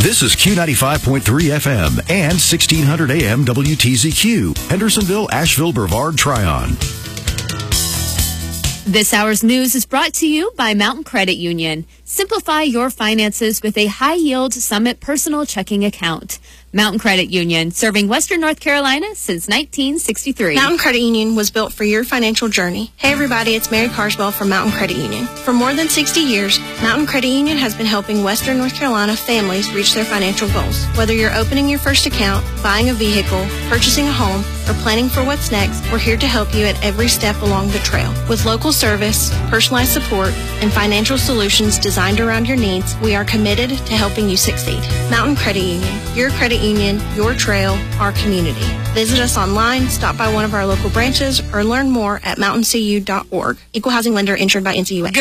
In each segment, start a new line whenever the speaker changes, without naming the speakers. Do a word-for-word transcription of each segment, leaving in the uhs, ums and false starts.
This is Q ninety-five point three F M and sixteen hundred A M W T Z Q, Hendersonville, Asheville, Brevard, Tryon.
This hour's news is brought to you by Mountain Credit Union. Simplify your finances with a high-yield Summit personal checking account. Mountain Credit Union, serving Western North Carolina since nineteen sixty-three.
Mountain Credit Union was built for your financial journey. Hey everybody, it's Mary Carswell from Mountain Credit Union. For more than sixty years, Mountain Credit Union has been helping Western North Carolina families reach their financial goals. Whether you're opening your first account, buying a vehicle, purchasing a home, or planning for what's next, we're here to help you at every step along the trail. With local service, personalized support, and financial solutions designed around your needs, we are committed to helping you succeed. Mountain Credit Union, your credit union, your trail, our community. Visit us online, stop by one of our local branches, or learn more at mountain c u dot org. Equal housing lender insured by N C U A.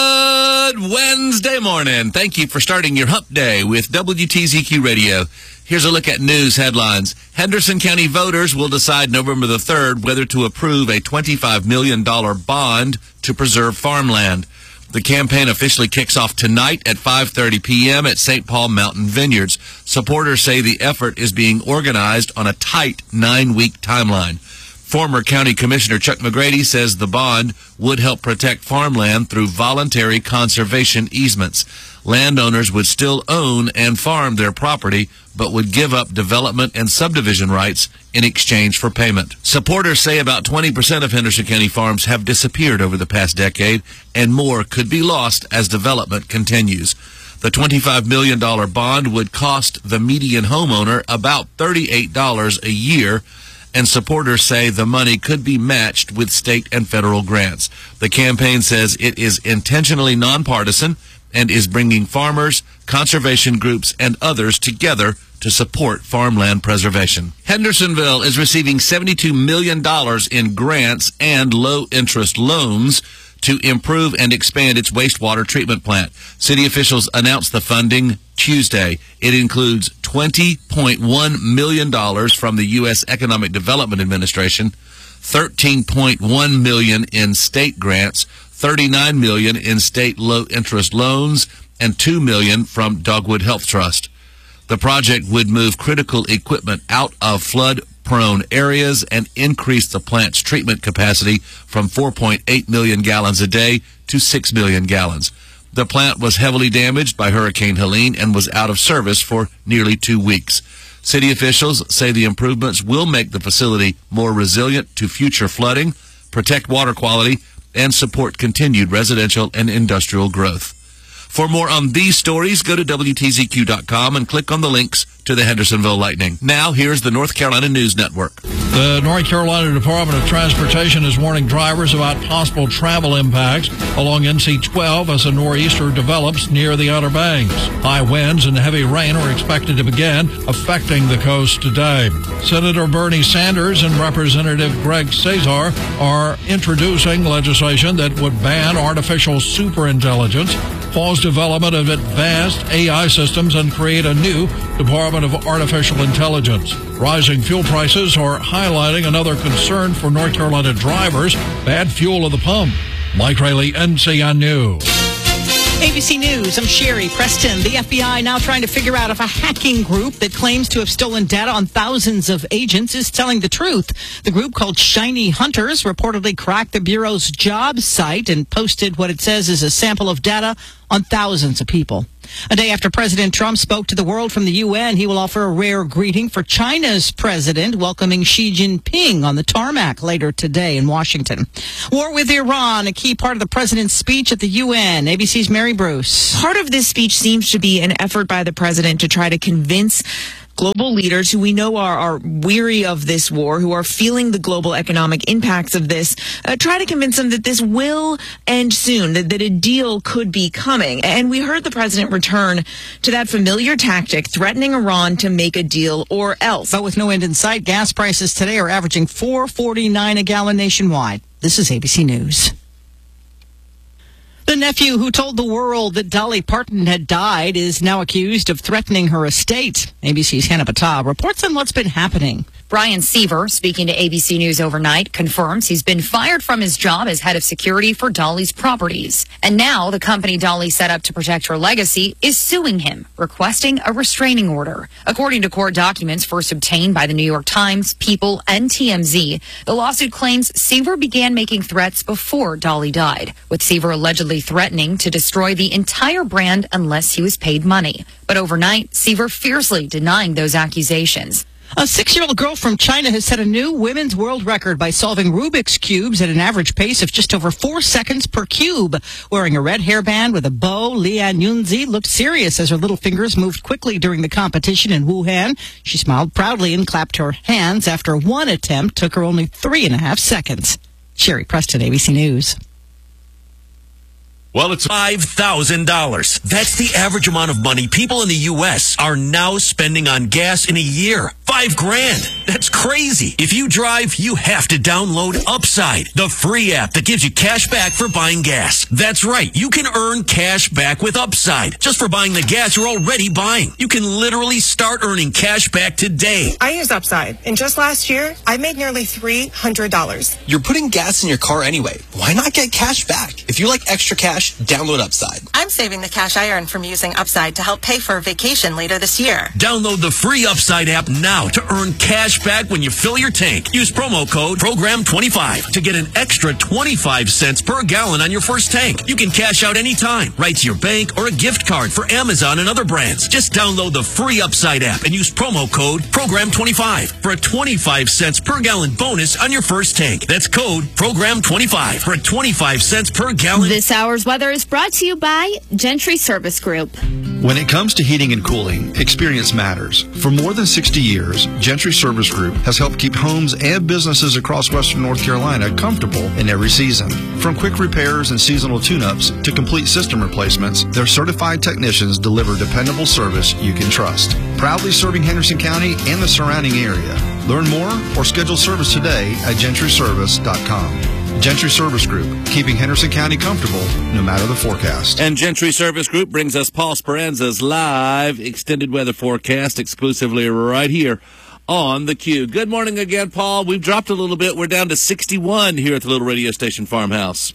Good Wednesday morning. Thank you for starting your hump day with W T Z Q Radio. Here's a look at news headlines. Henderson County voters will decide November the third whether to approve a twenty-five million dollars bond to preserve farmland. The campaign officially kicks off tonight at five thirty p.m. at Saint Paul Mountain Vineyards. Supporters say the effort is being organized on a tight nine-week timeline. Former County Commissioner Chuck McGrady says the bond would help protect farmland through voluntary conservation easements. Landowners would still own and farm their property, but would give up development and subdivision rights in exchange for payment. Supporters say about twenty percent of Henderson County farms have disappeared over the past decade, and more could be lost as development continues. The twenty-five million dollars bond would cost the median homeowner about thirty-eight dollars a year, and supporters say the money could be matched with state and federal grants. The campaign says it is intentionally nonpartisan and is bringing farmers, conservation groups, and others together to support farmland preservation. Hendersonville is receiving seventy-two million dollars in grants and low-interest loans to improve and expand its wastewater treatment plant. City officials announced the funding Tuesday. It includes twenty point one million dollars from the U S Economic Development Administration, thirteen point one million dollars in state grants, thirty-nine million dollars in state low-interest loans, and two million dollars from Dogwood Health Trust. The project would move critical equipment out of flood-prone areas and increase the plant's treatment capacity from four point eight million gallons a day to six million gallons. The plant was heavily damaged by Hurricane Helene and was out of service for nearly two weeks. City officials say the improvements will make the facility more resilient to future flooding, protect water quality, and support continued residential and industrial growth. For more on these stories, go to W T Z Q dot com and click on the links to the Hendersonville Lightning. Now, here's the North Carolina News Network.
The North Carolina Department of Transportation is warning drivers about possible travel impacts along N C twelve as a nor'easter develops near the Outer Banks. High winds and heavy rain are expected to begin affecting the coast today. Senator Bernie Sanders and Representative Greg Cesar are introducing legislation that would ban artificial superintelligence, pause development of advanced A I systems, and create a new Department of Artificial Intelligence. Rising fuel prices are highlighting another concern for North Carolina drivers: bad fuel at the pump. Mike Rayleigh, N C N News.
A B C News, I'm Sherry Preston. The F B I now trying to figure out if a hacking group that claims to have stolen data on thousands of agents is telling the truth. The group, called Shiny Hunters, reportedly cracked the Bureau's job site and posted what it says is a sample of data on thousands of people. A day after President Trump spoke to the world from the U N, he will offer a rare greeting for China's president, welcoming Xi Jinping on the tarmac later today in Washington. War with Iran, a key part of the president's speech at the U N. A B C's Mary Bruce.
Part of this speech seems to be an effort by the president to try to convince global leaders who we know are, are weary of this war, who are feeling the global economic impacts of this, uh, try to convince them that this will end soon, that, that a deal could be coming. And we heard the president return to that familiar tactic, threatening Iran to make a deal or else.
But with no end in sight, gas prices today are averaging four forty-nine a gallon nationwide. This is A B C News. The nephew who told the world that Dolly Parton had died is now accused of threatening her estate. A B C's Hannah Battah reports on what's been happening.
Brian Seaver, speaking to A B C News overnight, confirms he's been fired from his job as head of security for Dolly's properties. And now the company Dolly set up to protect her legacy is suing him, requesting a restraining order. According to court documents first obtained by the New York Times, People, and T M Z, the lawsuit claims Seaver began making threats before Dolly died, with Seaver allegedly threatening to destroy the entire brand unless he was paid money. But overnight, Seaver fiercely denying those accusations.
A six-year-old girl from China has set a new women's world record by solving Rubik's Cubes at an average pace of just over four seconds per cube. Wearing a red hairband with a bow, Lian Yunzi looked serious as her little fingers moved quickly during the competition in Wuhan. She smiled proudly and clapped her hands after one attempt took her only three and a half seconds. Sherry Preston, A B C News.
Well, it's five thousand dollars. That's the average amount of money people in the U S are now spending on gas in a year. Five grand. That's crazy. If you drive, you have to download Upside, the free app that gives you cash back for buying gas. That's right. You can earn cash back with Upside just for buying the gas you're already buying. You can literally start earning cash back today.
I use Upside, and just last year, I made nearly three hundred dollars.
You're putting gas in your car anyway. Why not get cash back? If you like extra cash, download Upside.
I'm saving the cash I earn from using Upside to help pay for a vacation later this year.
Download the free Upside app now to earn cash back when you fill your tank. Use promo code program twenty-five to get an extra twenty-five cents per gallon on your first tank. You can cash out anytime, right to your bank or a gift card for Amazon and other brands. Just download the free Upside app and use promo code program twenty-five for a twenty-five cents per gallon bonus on your first tank. That's code program twenty-five for a twenty-five cents per gallon.
This hour's weather is brought to you by Gentry Service Group.
When it comes to heating and cooling, experience matters. For more than sixty years, Gentry Service Group has helped keep homes and businesses across western North Carolina comfortable in every season. From quick repairs and seasonal tune-ups to complete system replacements, their certified technicians deliver dependable service you can trust. Proudly serving Henderson County and the surrounding area. Learn more or schedule service today at gentry service dot com. Gentry Service Group, keeping Henderson County comfortable no matter the forecast.
And Gentry Service Group brings us Paul Speranza's live extended weather forecast exclusively right here on the Q. Good morning again, Paul. We've dropped a little bit. We're down to sixty-one here at the little radio station Farmhouse.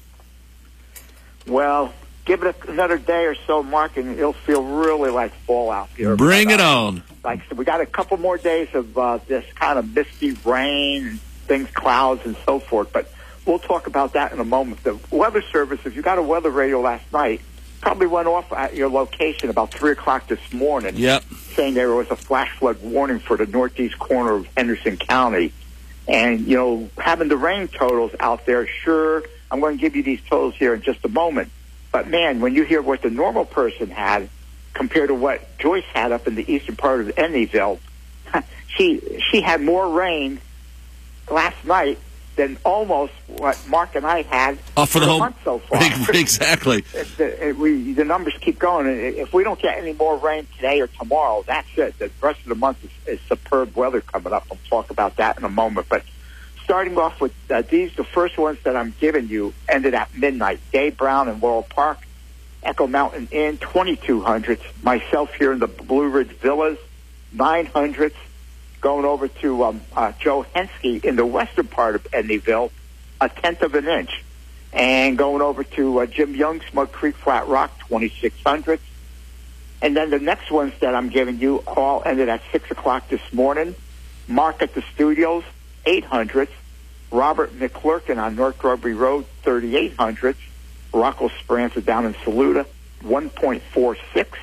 Well, give it another day or so, Mark, and it'll feel really like fall out here.
Bring
but,
it
uh,
on.
Like we got a couple more days of uh, this kind of misty rain and things, clouds and so forth, but we'll talk about that in a moment. The Weather Service, if you got a weather radio last night, probably went off at your location about three o'clock this morning.
Yep.
Saying there was a flash flood warning for the northeast corner of Henderson County. And, you know, having the rain totals out there, sure, I'm going to give you these totals here in just a moment. But, man, when you hear what the normal person had compared to what Joyce had up in the eastern part of Edneyville, she, she had more rain last night than almost what Mark and I had
oh, for, for the whole
month so far.
Exactly.
the, it, we, the numbers keep going. If we don't get any more rain today or tomorrow, that's it. The rest of the month is, is superb weather coming up. We'll talk about that in a moment. But starting off with uh, these, the first ones that I'm giving you ended at midnight. Dave Brown in Laurel Park, Echo Mountain Inn, twenty-two hundredths. Myself here in the Blue Ridge Villas, nine hundredths. Going over to um, uh, Joe Henske in the western part of Edneyville, a tenth of an inch. And going over to uh, Jim Young, Smug Creek, Flat Rock, twenty-six hundredths. And then the next ones that I'm giving you all ended at six o'clock this morning. Mark at the Studios, eight hundredths. Robert McClurkin on North Grovey Road, thirty-eight hundredths. Rocco Speranza down in Saluda, one point four six.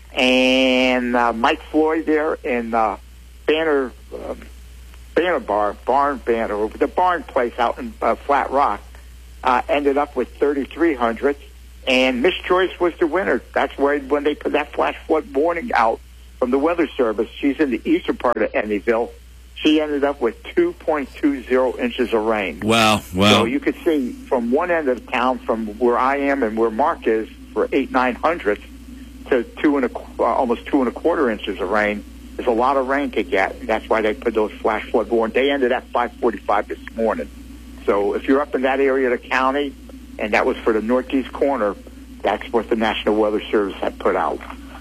And uh, Mike Floyd there in uh, Banner uh, Banner Bar, Barn Banner, the Barn Place out in uh, Flat Rock, uh, ended up with thirty-three hundredths. And Miss Joyce was the winner. That's where when they put that flash flood warning out from the Weather Service. She's in the eastern part of Edneyville. She ended up with two point two zero inches of rain.
Wow, wow.
So you could see from one end of the town, from where I am and where Mark is, for eight, nine hundredths to two and a, uh, almost two and a quarter inches of rain. There's a lot of rain to get. That's why they put those flash flood warnings. They ended at five forty-five this morning. So if you're up in that area of the county, and that was for the northeast corner, that's what the National Weather Service had put out.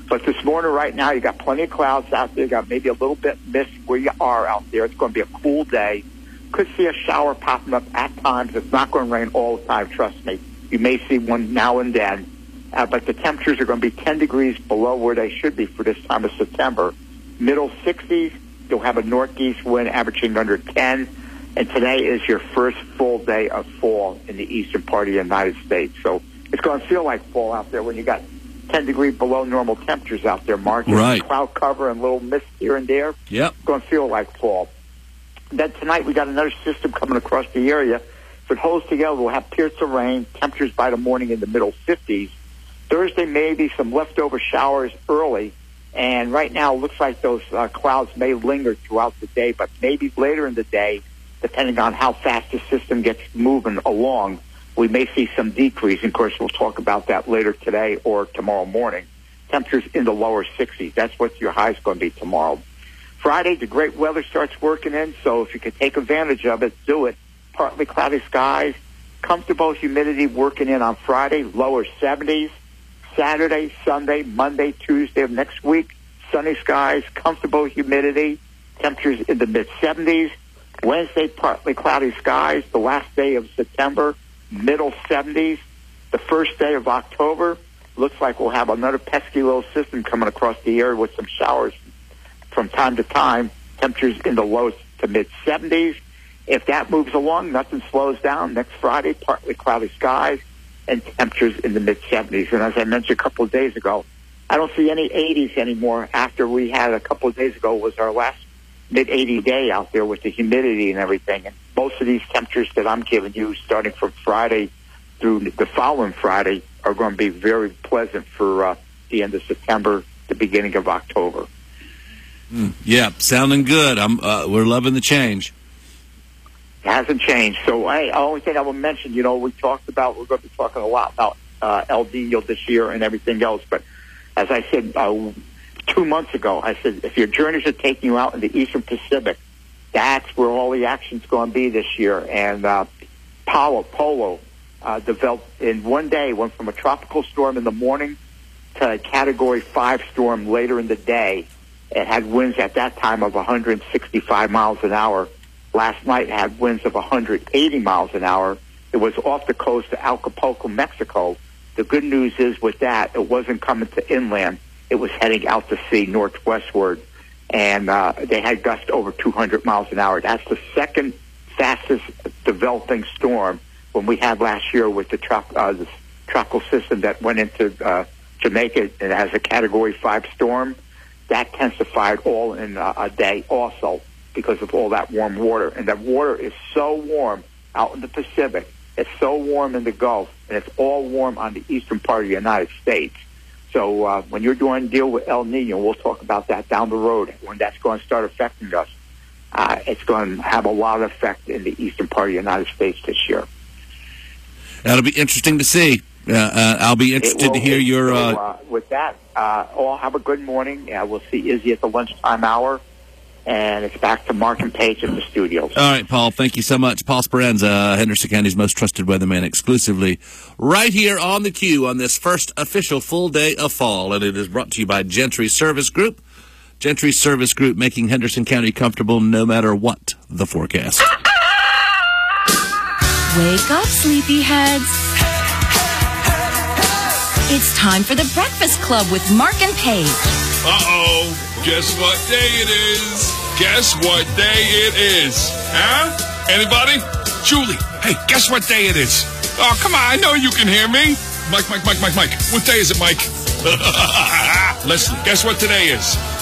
But this morning, right now, you got plenty of clouds out there. You got maybe a little bit mist where you are out there. It's going to be a cool day. Could see a shower popping up at times. It's not going to rain all the time, trust me. You may see one now and then. Uh, but the temperatures are going to be ten degrees below where they should be for this time of September. Middle sixties. You'll have a northeast wind averaging under ten. And today is your first full day of fall in the eastern part of the United States. So it's going to feel like fall out there when you got ten degrees below normal temperatures out there, Mark.
Right.
Cloud cover and little mist here and there.
Yep.
It's going to feel like fall. Then tonight we got another system coming across the area. If it holds together, we'll have periods of rain, temperatures by the morning in the middle fifties. Thursday, maybe some leftover showers early. And right now it looks like those uh, clouds may linger throughout the day, but maybe later in the day, depending on how fast the system gets moving along, we may see some decrease. And of course, we'll talk about that later today or tomorrow morning. Temperatures in the lower sixties. That's what your high is going to be tomorrow. Friday, the great weather starts working in, so if you could take advantage of it, do it. Partly cloudy skies, comfortable humidity working in on Friday, lower seventies. Saturday, Sunday, Monday, Tuesday of next week, sunny skies, comfortable humidity, temperatures in the mid-seventies. Wednesday, partly cloudy skies. The last day of September, middle seventies. The first day of October, looks like we'll have another pesky little system coming across the area with some showers from time to time. Temperatures in the low to mid-seventies. If that moves along, nothing slows down. Next Friday, partly cloudy skies and temperatures in the mid-seventies. And as I mentioned a couple of days ago, I don't see any eighties anymore after we had a couple of days ago was our last mid-eighty day out there with the humidity and everything. And most of these temperatures that I'm giving you starting from Friday through the following Friday are going to be very pleasant for uh, the end of September, the beginning of October.
Mm, yeah, sounding good. I'm, uh, we're loving the change.
It hasn't changed. So, hey, the only thing I will mention, you know, we talked about, we're going to be talking a lot about uh, El Nino this year and everything else. But as I said uh, two months ago, I said, if your journeys are taking you out in the Eastern Pacific, that's where all the action's going to be this year. And uh, Palo, Polo uh, developed in one day, went from a tropical storm in the morning to a Category five storm later in the day. It had winds at that time of one hundred sixty-five miles an hour. Last night had winds of one hundred eighty miles an hour. It was off the coast of Acapulco, Mexico. The good news is with that, it wasn't coming to inland. It was heading out to sea northwestward. And uh, they had gusts over two hundred miles an hour. That's the second fastest developing storm when we had last year with the, trop- uh, the tropical system that went into uh, Jamaica and has a Category five storm. That intensified all in uh, a day also, because of all that warm water. And that water is so warm out in the Pacific. It's so warm in the Gulf, and it's all warm on the eastern part of the United States. So uh, when you're doing deal with El Nino, we'll talk about that down the road, when that's going to start affecting us. Uh, it's going to have a lot of effect in the eastern part of the United States this year.
That'll be interesting to see. Uh, uh, I'll be interested
will,
to hear your... Uh...
So, uh, with that, uh, all have a good morning. Uh, we'll see Izzy at the lunchtime hour. And it's back to Mark and Paige in the studios.
All right, Paul, thank you so much. Paul Speranza, Henderson County's most trusted weatherman, exclusively right here on the Q on this first official full day of fall. And it is brought to you by Gentry Service Group. Gentry Service Group, making Henderson County comfortable no matter what the forecast.
Wake up, sleepyheads. It's time for the Breakfast Club with Mark and Paige.
Uh-oh. Guess what day it is? Guess what day it is? Huh? Anybody? Julie, hey, guess what day it is? Oh, come on, I know you can hear me. Mike, Mike, Mike, Mike, Mike. What day is it, Mike? Leslie, guess what today is?